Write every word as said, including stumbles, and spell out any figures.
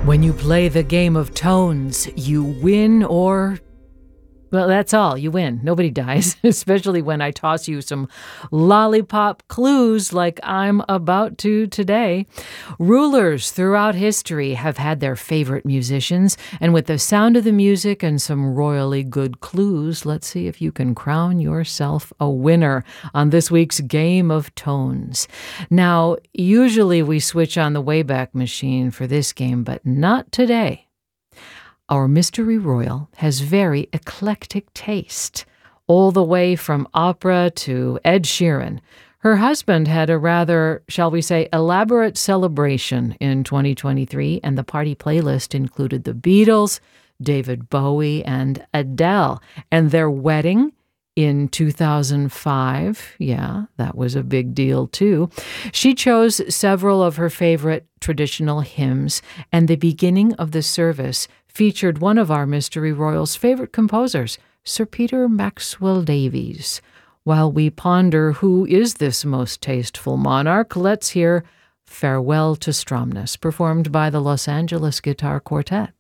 When you play the game of tones, you win or... Well, that's all. You win. Nobody dies, especially when I toss you some lollipop clues like I'm about to today. Rulers throughout history have had their favorite musicians, and with the sound of the music and some royally good clues, let's see if you can crown yourself a winner on this week's Game of Tones. Now, usually we switch on the Wayback Machine for this game, but not today. Our Mystery Royal has very eclectic taste, all the way from opera to Ed Sheeran. Her husband had a rather, shall we say, elaborate celebration in twenty twenty-three, and the party playlist included the Beatles, David Bowie, and Adele. And their wedding in two thousand five, yeah, that was a big deal too. She chose several of her favorite traditional hymns, and the beginning of the service featured one of our Mystery Royals' favorite composers, Sir Peter Maxwell Davies. While we ponder who is this most tasteful monarch, let's hear Farewell to Stromness, performed by the Los Angeles Guitar Quartet.